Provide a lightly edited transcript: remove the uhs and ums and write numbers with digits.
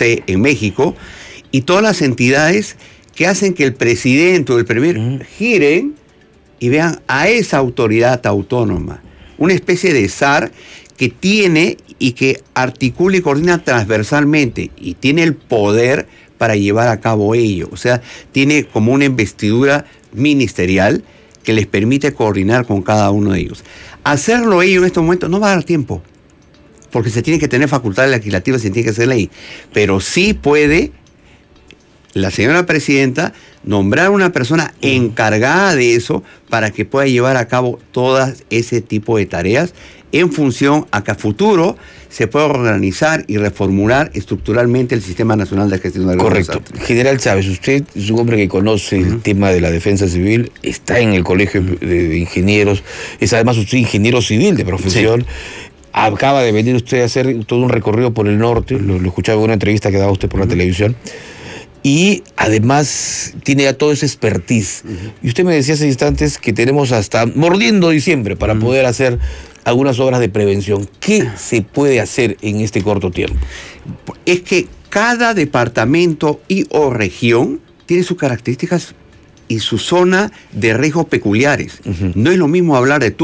sé, en México, y todas las entidades que hacen que el presidente o el premier giren y vean a esa autoridad autónoma, una especie de SAR que tiene y que articula y coordina transversalmente y tiene el poder para llevar a cabo ello. O sea, tiene como una investidura ministerial que les permite coordinar con cada uno de ellos. Hacerlo ello en estos momentos no va a dar tiempo, porque se tiene que tener facultades legislativas y se tiene que hacer ley, pero sí puede la señora presidenta nombrar una persona encargada de eso para que pueda llevar a cabo todas ese tipo de tareas en función a que a futuro se pueda organizar y reformular estructuralmente el Sistema Nacional de Gestión de Riesgos. Correcto. General Chávez, usted es un hombre que conoce el tema de la defensa civil, está en el Colegio de Ingenieros, es además usted ingeniero civil de profesión. Sí. Acaba de venir usted a hacer todo un recorrido por el norte, lo escuchaba en una entrevista que daba usted por la televisión. Y además tiene ya todo ese expertise. Y usted me decía hace instantes que tenemos hasta mordiendo diciembre para poder hacer algunas obras de prevención. ¿Qué se puede hacer en este corto tiempo? Es que cada departamento y o región tiene sus características y su zona de riesgos peculiares. No es lo mismo hablar de